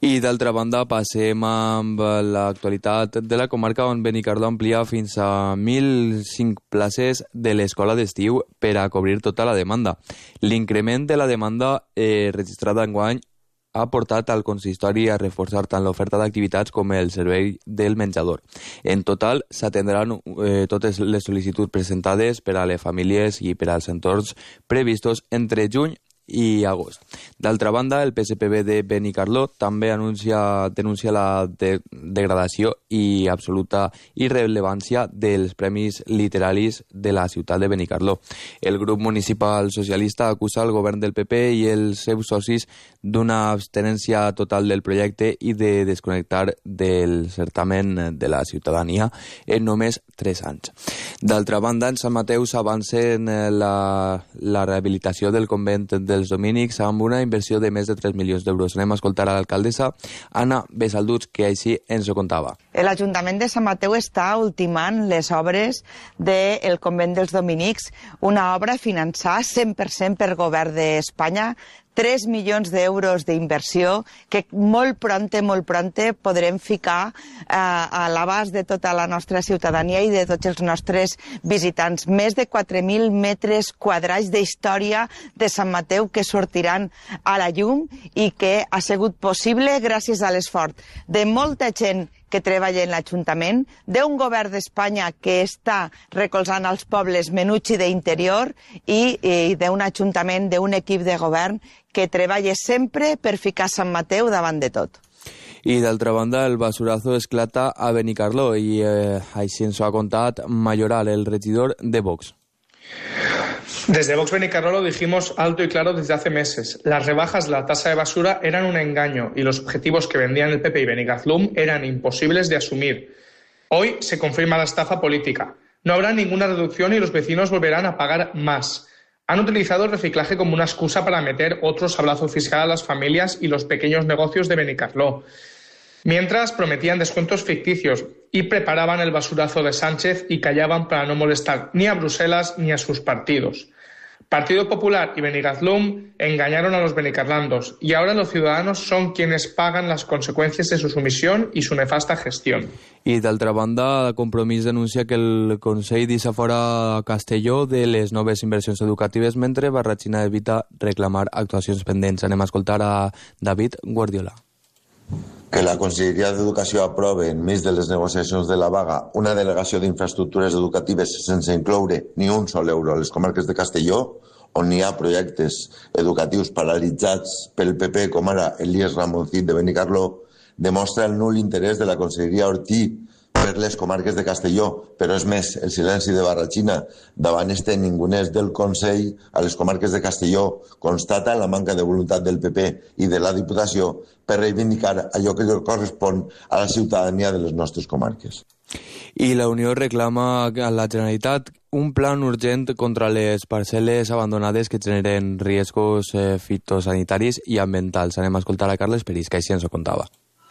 I d'altra banda passem amb l'actualitat de la comarca on Benicarló amplia fins a 1.005 places de l'escola d'estiu per a cobrir tota la demanda. L'increment de la demanda registrada enguany ha portat al consistori a reforçar tant l'oferta d'activitats com el servei del menjador. En total, s'atendran totes les sol·licituds presentades per a les famílies i per als entorns previstos entre juny i agost. D'altra banda, el PSPB de Benicarló també denuncia la degradació i absoluta irrellevància dels premis literaris de la ciutat de Benicarló. El grup municipal socialista acusa el govern del PP i els seus socis d'una abstinència total del projecte i de desconnectar del certamen de la ciutadania en només 3 anys. D'altra banda, en Sant Mateu s'avancen la rehabilitació del convent dels dominics amb una inversió de més de 3 milions d'euros. Anem a escoltar a l'alcaldessa Anna Besalduts, que així ens ho contava. L'Ajuntament de Sant Mateu està ultimant les obres del convent dels dominics, una obra finançada 100% per govern d'Espanya, 3 milions d'euros d'inversió que molt pronte podrem ficar a l'abast de tota la nostra ciutadania i de tots els nostres visitants. Més de 4.000 metres quadrats d'història de Sant Mateu que sortiran a la llum i que ha sigut possible gràcies a l'esforç de molta gent que treballa en l'Ajuntament, d'un govern d'Espanya que està recolzant els pobles menuts i d'interior i d'un Ajuntament, d'un equip de govern que treballa sempre per ficar Sant Mateu davant de tot. I d'altra banda, el basurazo esclata a Benicarló i així ens ho ha contat Mayoral, el regidor de Vox. Desde Vox Benicarló lo dijimos alto y claro desde hace meses. Las rebajas de la tasa de basura eran un engaño y los objetivos que vendían el PP y Benicarló eran imposibles de asumir. Hoy se confirma la estafa política. No habrá ninguna reducción y los vecinos volverán a pagar más. Han utilizado el reciclaje como una excusa para meter otro sablazo fiscal a las familias y los pequeños negocios de Benicarló. Mientras prometían descuentos ficticios y preparaban el basurazo de Sánchez y callaban para no molestar ni a Bruselas ni a sus partidos. Partido Popular y Benicarló engañaron a los benicarlandos y ahora los ciudadanos son quienes pagan las consecuencias de su sumisión y su nefasta gestión. I d'altra banda, Compromís denuncia que el Consell deixa fora Castelló de les noves inversions educatives mentre Barratxina evita reclamar actuacions pendents. Anem a escoltar a David Guardiola. Que la Conselleria d'Educació aprove, enmig de les negociacions de la vaga, una delegació d'infraestructures educatives sense incloure ni un sol euro a les comarques de Castelló, on hi ha projectes educatius paralitzats pel PP, com ara el Lies Ramoncit de Benicarló, demostra el nul interès de la Conselleria Ortí per les comarques de Castelló, però és més, el silenci de Barratxina davant este ningunès del Consell a les comarques de Castelló constata la manca de voluntat del PP i de la Diputació per reivindicar allò que correspon a la ciutadania de les nostres comarques. I la Unió reclama a la Generalitat un plan urgent contra les parcel·les abandonades que generen riscos fitosanitaris i ambientals. Anem a escoltar a Carles Peris, que així ens ho contava.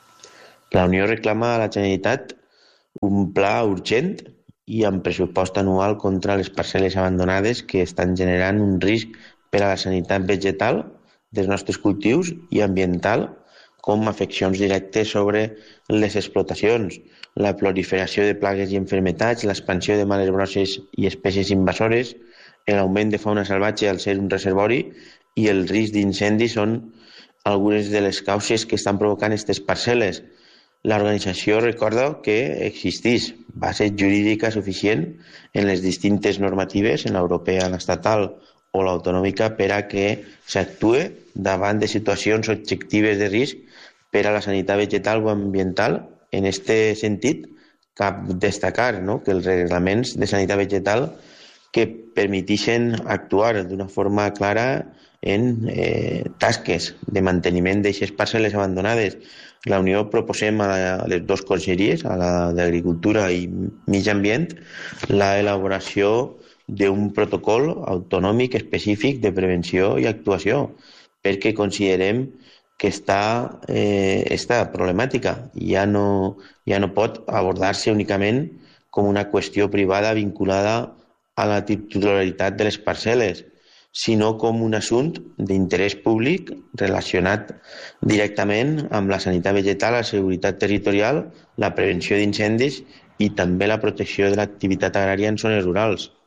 La Unió reclama a la Generalitat un pla urgent i amb pressupost anual contra les parcel·les abandonades que estan generant un risc per a la sanitat vegetal dels nostres cultius i ambiental, com afeccions directes sobre les explotacions, la proliferació de plagues i enfermetats, l'expansió de males grosses i espècies invasores, l'augment de fauna salvatge al ser un reservori i el risc d'incendi són algunes de les causes que estan provocant aquestes parcel·les. L'organització recorda que existeix base jurídica suficient en les distintes normatives, en l'europea, l'estatal o l'autonòmica, per a que s'actue davant de situacions objectives de risc per a la sanitat vegetal o ambiental. En aquest sentit, cal destacar que els reglaments de sanitat vegetal que permetixen actuar d'una forma clara en tasques de manteniment d'aquestes parcel·les abandonades. La Unió proposem a les dues conselleries, a la d'Agricultura i Medi Ambient, l'elaboració d'un protocol autonòmic específic de prevenció i actuació, perquè considerem que esta problemàtica ja no pot abordar-se únicament com una qüestió privada vinculada a la titularitat de les parcel·les, sinó com un assumpte d'interès públic relacionat directament amb la sanitat vegetal, la seguretat territorial, la prevenció d'incendis i també la protecció de l'activitat agrària en zones rurals.